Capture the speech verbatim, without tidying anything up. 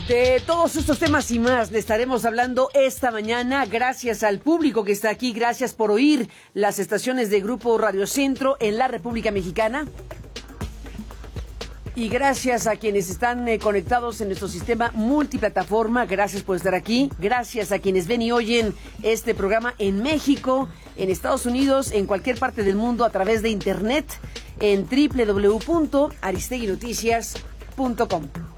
De todos estos temas y más le estaremos hablando esta mañana. Gracias al público que está aquí, gracias por oír las estaciones de Grupo Radio Centro en la República Mexicana. Y gracias a quienes están eh, conectados en nuestro sistema multiplataforma, gracias por estar aquí. Gracias a quienes ven y oyen este programa en México, en Estados Unidos, en cualquier parte del mundo a través de internet en doble u doble u doble u punto aristegui noticias punto com.